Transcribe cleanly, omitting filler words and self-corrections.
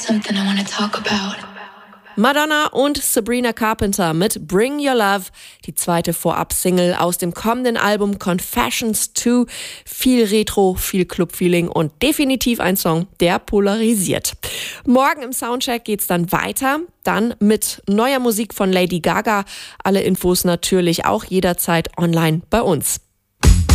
something I want to talk about. Madonna und Sabrina Carpenter mit Bring Your Love, die zweite Vorab-Single aus dem kommenden Album Confessions 2. Viel Retro, viel Club-Feeling und definitiv ein Song, der polarisiert. Morgen im Soundcheck geht's dann weiter, dann mit neuer Musik von Lady Gaga. Alle Infos natürlich auch jederzeit online bei uns.